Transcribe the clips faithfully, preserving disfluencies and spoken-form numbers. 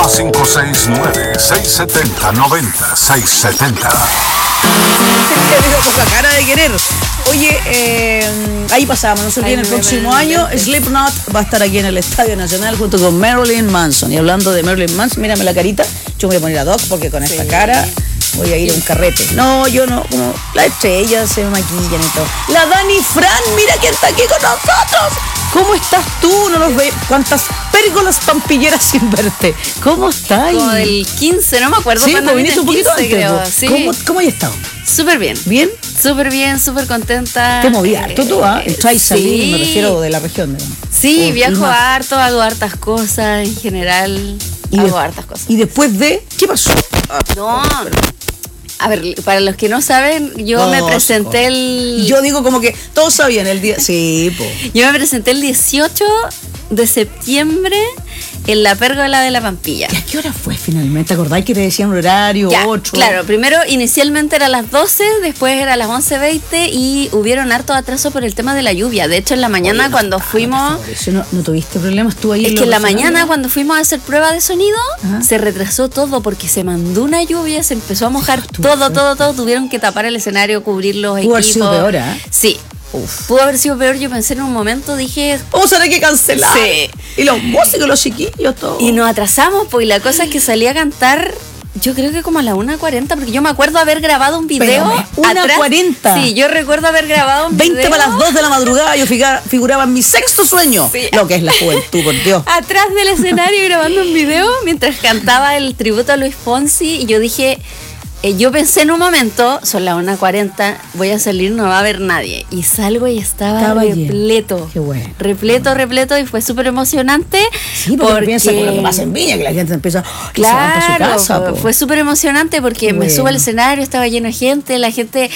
Más cinco seis nueve, seis siete cero, nueve seis siete cero. Con la cara de querer. Oye, eh, ahí pasamos, no se olviden, el próximo año Slipknot va a estar aquí en el Estadio Nacional junto con Marilyn Manson. Y hablando de Marilyn Manson, mírame la carita, yo me voy a poner a Doc porque con esta sí. cara voy a ir a un carrete. No, yo no, como las estrellas se maquillan y todo. La Dani Fran, mira quién está aquí con nosotros. ¿Cómo estás tú? No los ve. ¿Cuántas pérgolas pampilleras sin verte? ¿Cómo estás? Como del quince, no me acuerdo. Sí, pues viniste un poquito quince, antes. creo. Pues. Sí. ¿Cómo, ¿Cómo has estado? Súper bien. ¿Bien? Súper bien, súper contenta. Te moví harto tú, ¿ah? ¿eh? Entras y salís, sí. me refiero de la región. ¿no? Sí, o, viajo harto, hago hartas cosas, en general y hago de, hartas cosas. ¿Y después de? ¿Qué pasó? Ah, no, a ver, para los que no saben, yo no, me presenté el... Yo digo como que todos sabían el día... Sí, po. Yo me presenté el dieciocho de septiembre en la Pérgola de la Pampilla. ¿Y a qué hora fue finalmente? ¿Te acordáis que te decían un horario? Ya, otro? Claro, primero inicialmente era a las doce, después era a las once veinte y hubieron harto atraso por el tema de la lluvia. De hecho, en la mañana Oye, no cuando estaba, fuimos... No, ¿No tuviste problemas tú ahí? Es que en la mañana cuando fuimos a hacer prueba de sonido, Ajá. se retrasó todo porque se mandó una lluvia, se empezó a mojar todo, todo, todo, todo. Tuvieron que tapar el escenario, cubrir los equipos. Pudo haber sido peor, ¿eh? Sí. Uf. Pudo haber sido peor, yo pensé en un momento, dije... Vamos a tener que cancelar. Sí. Y los músicos, los chiquillos, todo. Y nos atrasamos, pues, y la cosa es que salí a cantar... Yo creo que como a las una cuarenta, porque yo me acuerdo haber grabado un video. una cuarenta. Sí, yo recuerdo haber grabado un veinte video. para las dos de la madrugada, yo figura, figuraba en mi sexto sueño. Sí. Lo que es la juventud, por Dios. Atrás del escenario grabando un video mientras cantaba el tributo a Luis Fonsi, y yo dije... Eh, yo pensé en un momento, son las una cuarenta, voy a salir, no va a haber nadie. Y salgo y estaba, estaba repleto. Lleno. Qué bueno. Repleto, repleto, y fue súper emocionante. Sí, porque, porque piensa con lo que pasa en Viña, que la gente empieza claro, a su casa. Fue, fue súper emocionante porque Qué me bueno. subo al escenario, estaba lleno de gente, la gente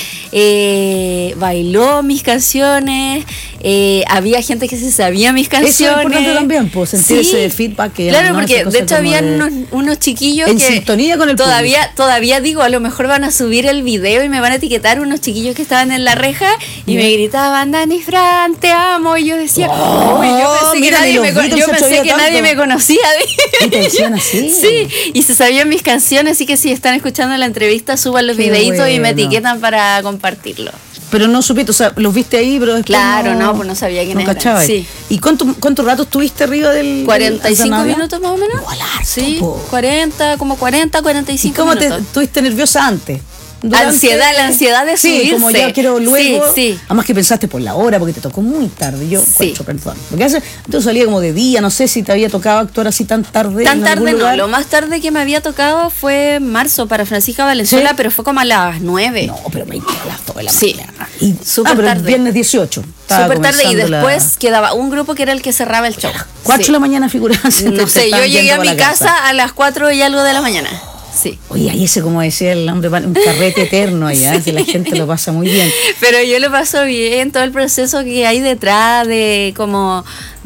eh, bailó mis canciones, eh, había gente que se sabía mis canciones. Eso es importante también, pues, sentir sí. ese feedback. Que claro, no, porque de hecho había de... unos, unos chiquillos en que sintonía con el todavía, público. todavía digo, a lo mejor van a subir el video y me van a etiquetar unos chiquillos que estaban en la reja y Bien. me gritaban, Dani Fran, te amo, y yo decía, oh, Uy, yo pensé mira, que nadie, me, yo pensé que nadie me conocía. ¿Y te decían así? Sí, y se sabían mis canciones, así que si están escuchando la entrevista, suban los Qué videitos bueno. y me etiquetan para compartirlo. Pero no supiste, o sea, los viste ahí, pero después Claro, no, no, pues no sabía quién no era. Cachaba. Sí. ¿Y cuánto, cuánto rato estuviste arriba del cuarenta y cinco del minutos más o menos? Igual harto, sí, po. cuarenta, como cuarenta, cuarenta y cinco ¿Y cómo minutos. te estuviste nerviosa antes? Durante, ansiedad, la ansiedad de subirse. Sí, como yo quiero luego. Sí, sí. Además que pensaste por la hora, porque te tocó muy tarde. Yo, sí. cuatro, perdón. Porque hace, entonces salía como de día, no sé si te había tocado actuar así tan tarde. Tan en tarde no, lugar. Lo más tarde que me había tocado fue en marzo para Francisca Valenzuela, ¿Sí? pero fue como a las nueve. No, pero me a las dos de la sí. mañana. Y súper ah, pero tarde. El viernes dieciocho. Súper tarde y después la... quedaba un grupo que era el que cerraba el show. cuatro sí. de la mañana figuraban. No sé, yo llegué a mi casa, casa a las cuatro y algo de la mañana. Sí. Oye, ahí ese, como decía el hombre, un carrete eterno allá, sí. que la gente lo pasa muy bien. Pero yo lo paso bien, todo el proceso que hay detrás de como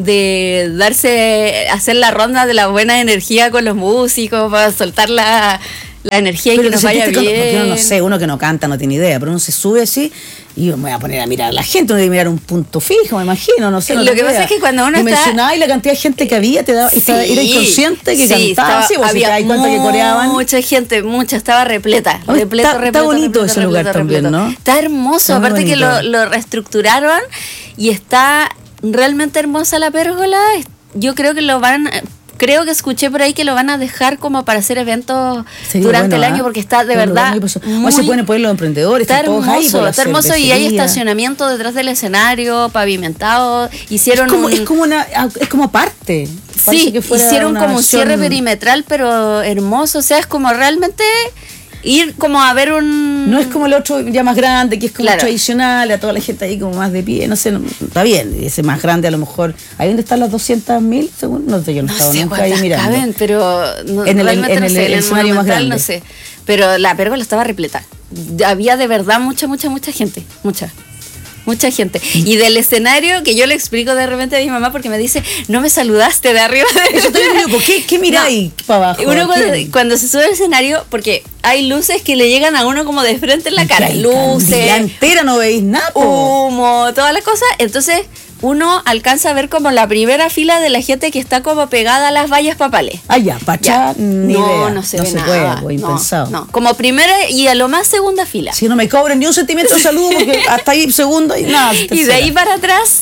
de darse, hacer la ronda de la buena energía con los músicos para soltar la, la energía y pero que nos vaya bien. Porque uno no sé, uno que no canta no tiene idea, pero uno se sube así y me voy a poner a mirar a la gente, uno debe mirar un punto fijo, me imagino, no sé. No lo que pasa es que cuando uno está... Dimensionaba y la cantidad de gente que había, te daba, sí, estaba, era inconsciente que sí, cantaba, estaba, sí, había si hay cuánto que coreaban. Mucha gente, mucha, estaba repleta, oh, repleto, está, repleto. Está bonito repleto, ese repleto, lugar repleto, también, repleto. ¿no? Está hermoso, está aparte que lo, bonito. lo reestructuraron y está realmente hermosa la pérgola. Yo creo que lo van... Creo que escuché por ahí que lo van a dejar como para hacer eventos Sería durante bueno, el año, porque está de bueno, verdad muy, se pueden poner los emprendedores. Está hermoso, ahí está hermoso y hay estacionamiento detrás del escenario, pavimentado. Hicieron es como, un, es como una, es como aparte. Sí, que hicieron como un cierre perimetral, pero hermoso. O sea, es como realmente ir como a ver un... No es como el otro ya más grande, que es como claro. tradicional, a toda la gente ahí como más de pie, no sé, no, está bien, ese más grande a lo mejor. ¿Ahí donde están las doscientas mil? Según, no sé, yo no, no estaba sé nunca ahí mirando. Caben, pero no, en el, realmente en no el, sé, el, el escenario más grande. No sé, pero la pérgola estaba repleta. Había de verdad mucha, mucha, mucha gente, mucha. Mucha gente. Y del escenario, que yo le explico de repente a mi mamá porque me dice, no me saludaste de arriba. De Eso te digo, ¿qué, qué miráis no. para abajo? Uno cuando, cuando se sube al escenario, porque hay luces que le llegan a uno como de frente en la cara. Luces. La entera no veis nada. Humo, todas las cosas. Entonces, uno alcanza a ver como la primera fila de la gente que está como pegada a las vallas papales. Ah, ya, Pachá, ni no, idea. no se no ve se nada. puede, pues, no, impensado. no, como primera y a lo más segunda fila. Si no me cobran ni un centímetro de saludo, porque hasta ahí segundo y nada. Y de tercera. ahí para atrás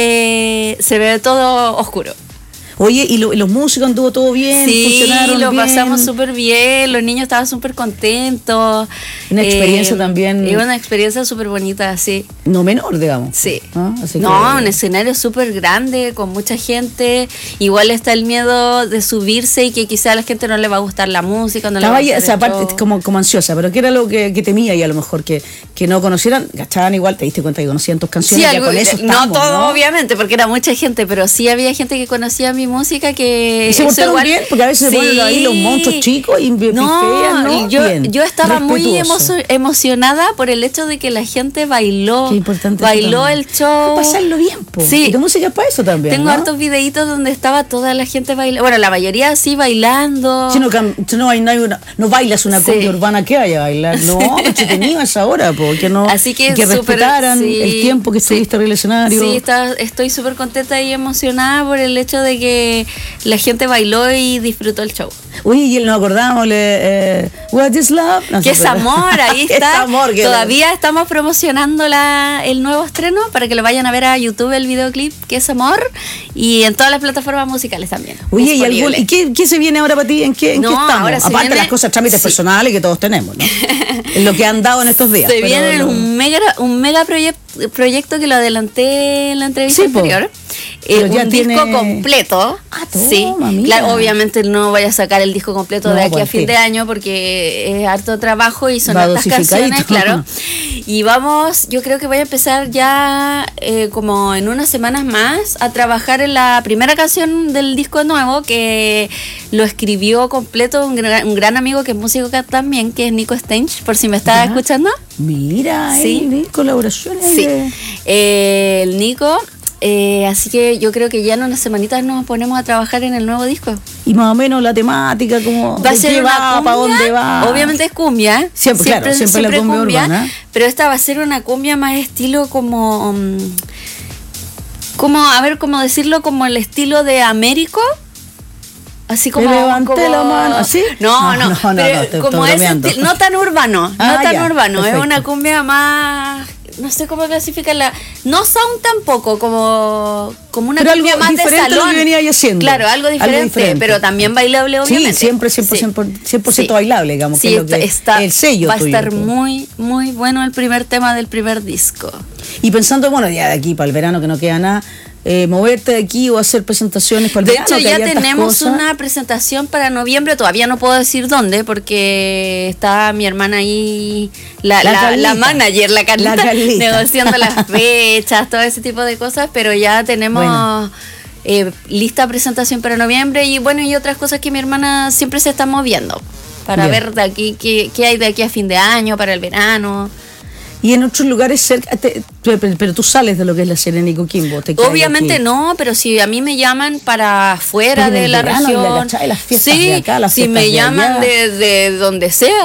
eh, se ve todo oscuro. Oye, ¿y, lo, y los músicos anduvo todo bien? Sí, ¿Funcionaron lo bien? pasamos súper bien, los niños estaban súper contentos. Una experiencia Eh, también. Y una experiencia súper bonita, sí. No menor, digamos. Sí. ¿Ah? Así No, que- un escenario súper grande, con mucha gente. Igual está el miedo de subirse y que quizá a la gente no le va a gustar la música, no le Estaba va a ahí, gustar o sea, el aparte show. como, como ansiosa, pero ¿qué era lo que, que temía y a lo mejor que, que no conocieran? Gastaban igual, te diste cuenta que conocían tus canciones, Sí, ya algo- con eso no estamos, todo, ¿no? obviamente, porque era mucha gente, pero sí había gente que conocía mi música que... ¿Y se eso portaron igual- bien? Porque a veces se ponen ahí los monstruos chicos y pifean, no, ¿no? y yo, Bien, yo estaba muy respetuoso. emo- emocionada por el hecho de que la gente bailó, Qué importante eso bailó también. el show. Pasarlo bien, po. Sí. Y tu música es para eso también, Tengo ¿no? hartos videitos donde estaba toda la gente bailando, bueno, la mayoría así bailando. Si no, cam- si no, hay, no, hay una, no bailas una Sí. cumbia urbana, ¿qué hay a bailar? No, entretenido a esa hora, porque no, Así que que súper, respetaran sí, el tiempo que sí. estuviste en el escenario. Sí, está- estoy súper contenta y emocionada por el hecho de que la gente bailó y disfrutó el show. Oye, y nos acordamos, le, eh, What is Love? No ¿Qué sé, es pero- amor? Ahí ¿Qué es está. amor? ¿Qué- Todavía estamos promocionando la, el nuevo estreno para que lo vayan a ver a YouTube, el videoclip ¿Qué es amor? Y en todas las plataformas musicales también. Oye, ¿y, algún, disponible. ¿y qué, qué se viene ahora para ti? ¿En qué, en No, qué estamos? ahora se Aparte de viene- las cosas, trámites sí. personales que todos tenemos, ¿no? En lo que han dado en estos días. Se pero viene lo- un mega, un mega proyecto proyecto que lo adelanté en la entrevista Sí, po. anterior. Pero Eh, ya un tiene- disco completo. Ah, toma, sí. mira. Claro, obviamente no vaya a sacar el disco completo No, de aquí pues, a fin sí. de año porque es harto trabajo y son Va hartas dosificadito. canciones, claro. Y vamos, yo creo que voy a empezar ya eh, como en unas semanas más a trabajar en la primera canción del disco nuevo que lo escribió completo un gran, un gran amigo que es músico acá también, que es Nico Stench, por si me está Ya. escuchando. Mira, Sí. sí. colaboraciones. Sí, de- eh, el Nico. eh, así que yo creo que ya en unas semanitas nos ponemos a trabajar en el nuevo disco. Y más o menos la temática, como Va a de ser qué una va, cumbia, para dónde va. obviamente es cumbia. Siempre, claro, siempre la cumbia urbana. Pero esta va a ser una cumbia más estilo como... mm, como, a ver, cómo decirlo, como el estilo de Américo. Así como... Te levanté como- la mano, ¿así? No, No, no, no, no, pero no, te- como estoy ese bromeando. esti- no tan urbano, Ah, no tan ya, urbano, perfecto. es una cumbia más... No sé cómo clasificarla. No sound tampoco, como, como una Pero cumbia algo más de diferente a lo salón. que venía ahí haciendo. Claro, algo Algo diferente, diferente. pero también bailable, obviamente. Sí, siempre cien por ciento, cien por ciento Sí. bailable, digamos, Sí, que es lo está, que- está- el sello va a tuyo, estar pues. muy, muy bueno el primer tema del primer disco. Y pensando, bueno, ya de aquí para el verano que no queda nada, eh, moverte de aquí o hacer presentaciones para el De verano. hecho, que ya hay hartas tenemos cosas. una presentación para noviembre, todavía no puedo decir dónde, porque está mi hermana ahí, la, La la, Carlita. la manager, la Carlita, La Carlita. negociando las fechas, todo ese tipo de cosas, pero ya tenemos Bueno. eh, lista presentación para noviembre y bueno, y otras cosas que mi hermana siempre se está moviendo para Bien. ver de aquí qué, qué hay de aquí a fin de año, para el verano. Y en otros lugares cerca, te- te- pero, pero tú sales de lo que es la Serena y Coquimbo. te quedas Obviamente aquí. no, pero si a mí me llaman para fuera Porque en de el la verano, región, la cachai, las fiestas sí, de acá, las si fiestas me de llaman allá. de, de donde sea,